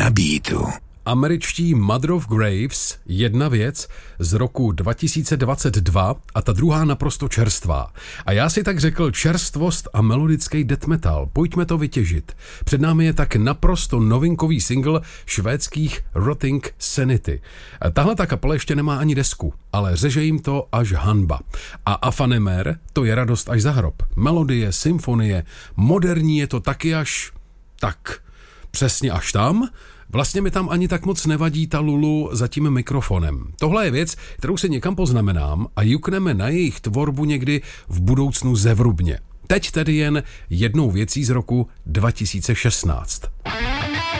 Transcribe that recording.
na beatu. Američtí Mother of Graves, jedna věc z roku 2022 a ta druhá naprosto čerstvá. A já si tak řekl čerstvost a melodický death metal, pojďme to vytěžit. Před námi je tak naprosto novinkový single švédských Rotting Sanity. Tahle ta kapela ještě nemá ani desku, ale řeže jim to až hanba. A Afanemer, to je radost až za hrob. Melodie, symfonie, moderní je to taky až tak přesně až tam. Vlastně mi tam ani tak moc nevadí ta Lulu za tím mikrofonem. Tohle je věc, kterou si někam poznamenám a jukneme na jejich tvorbu někdy v budoucnu zevrubně. Teď tedy jen jednou věcí z roku 2016.